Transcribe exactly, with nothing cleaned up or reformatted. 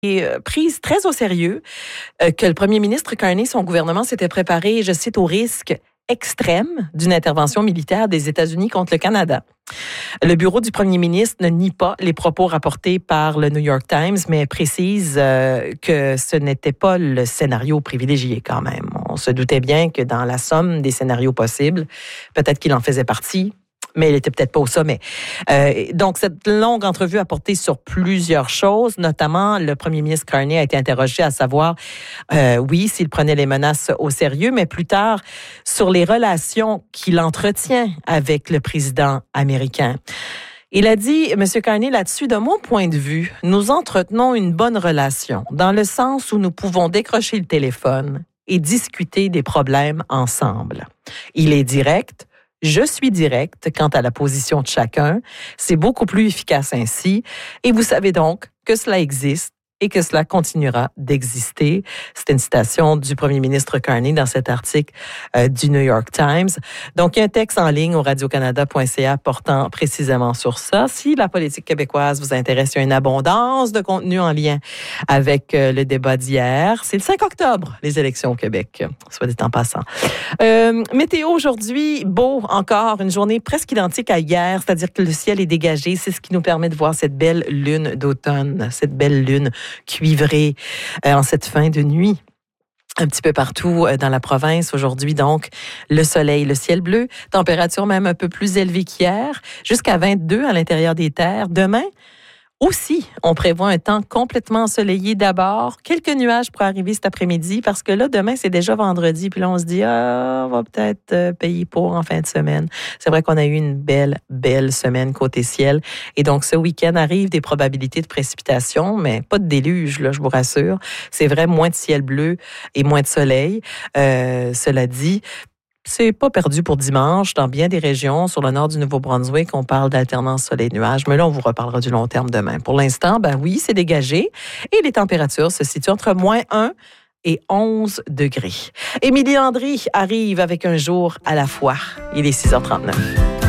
est prise très au sérieux, euh, que le premier ministre Carney, son gouvernement s'était préparé, je cite, au risque extrême d'une intervention militaire des États-Unis contre le Canada. Le bureau du premier ministre ne nie pas les propos rapportés par le New York Times, mais précise euh, que ce n'était pas le scénario privilégié quand même. On se doutait bien que dans la somme des scénarios possibles, peut-être qu'il en faisait partie, mais il n'était peut-être pas au sommet. Euh, donc, cette longue entrevue a porté sur plusieurs choses, notamment le premier ministre Carney a été interrogé à savoir, euh, oui, s'il prenait les menaces au sérieux, mais plus tard, sur les relations qu'il entretient avec le président américain. Il a dit, M. Carney, là-dessus, de mon point de vue, nous entretenons une bonne relation, dans le sens où nous pouvons décrocher le téléphone et discuter des problèmes ensemble. Il est direct. Je suis direct quant à la position de chacun. C'est beaucoup plus efficace ainsi. Et vous savez donc que cela existe et que cela continuera d'exister. C'est une citation du premier ministre Carney dans cet article euh, du New York Times. Donc, il y a un texte en ligne au radio canada point c a portant précisément sur ça. Si la politique québécoise vous intéresse, il y a une abondance de contenu en lien avec euh, le débat d'hier. C'est le cinq octobre, les élections au Québec, soit dit en passant. Euh, météo aujourd'hui, beau encore, une journée presque identique à hier, c'est-à-dire que le ciel est dégagé. C'est ce qui nous permet de voir cette belle lune d'automne, cette belle lune cuivrée euh, en cette fin de nuit. Un petit peu partout dans la province. Aujourd'hui, donc, le soleil, le ciel bleu, température même un peu plus élevée qu'hier, jusqu'à vingt-deux à l'intérieur des terres. Demain, aussi, on prévoit un temps complètement ensoleillé d'abord. Quelques nuages pour arriver cet après-midi parce que là, demain, c'est déjà vendredi. Puis là, on se dit, ah, on va peut-être euh, payer pour en fin de semaine. C'est vrai qu'on a eu une belle, belle semaine côté ciel. Et donc, ce week-end arrive des probabilités de précipitations, mais pas de déluge, là, je vous rassure. C'est vrai, moins de ciel bleu et moins de soleil. Euh, cela dit, c'est pas perdu pour dimanche. Dans bien des régions, sur le nord du Nouveau-Brunswick, on parle d'alternance soleil-nuage. Mais là, on vous reparlera du long terme demain. Pour l'instant, ben oui, c'est dégagé. Et les températures se situent entre moins un et onze degrés. Émilie Landry arrive avec un jour à la fois. Il est six heures trente-neuf.